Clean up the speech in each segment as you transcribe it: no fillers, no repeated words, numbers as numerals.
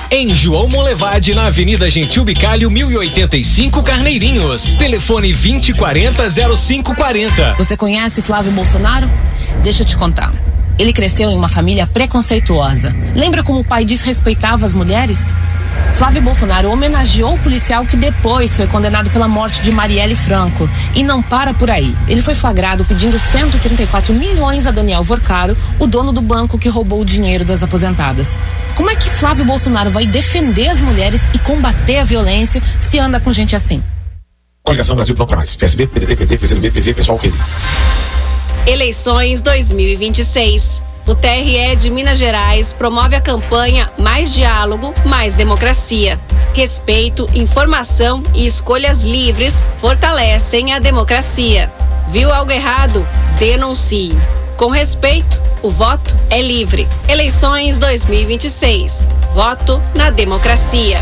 Em João Monlevade, na Avenida Gentil Bicalho, 1085 Carneirinhos. Telefone 2040-0540. Você conhece Flávio Bolsonaro? Deixa eu te contar. Ele cresceu em uma família preconceituosa. Lembra como o pai desrespeitava as mulheres? Flávio Bolsonaro homenageou o policial que depois foi condenado pela morte de Marielle Franco. E não para por aí. Ele foi flagrado pedindo 134 milhões a Daniel Vorcaro, o dono do banco que roubou o dinheiro das aposentadas. Como é que Flávio Bolsonaro vai defender as mulheres e combater a violência se anda com gente assim? Coligação Brasil Não Pra Mais. PSB, PDT, PT, PCdoB, PV, Pessoal, Rede. Eleições 2026. O TRE de Minas Gerais promove a campanha Mais Diálogo, Mais Democracia. Respeito, informação e escolhas livres fortalecem a democracia. Viu algo errado? Denuncie. Com respeito, o voto é livre. Eleições 2026. Voto na democracia.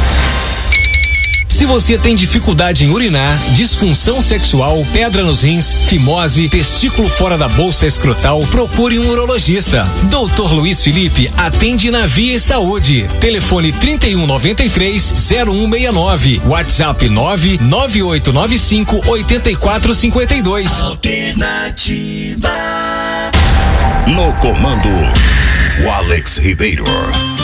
Se você tem dificuldade em urinar, disfunção sexual, pedra nos rins, fimose, testículo fora da bolsa escrotal, procure um urologista. Dr. Luiz Felipe atende na Via Saúde. Telefone 3193-0169. WhatsApp 99895-8452. Alternativa. No comando, o Alex Ribeiro.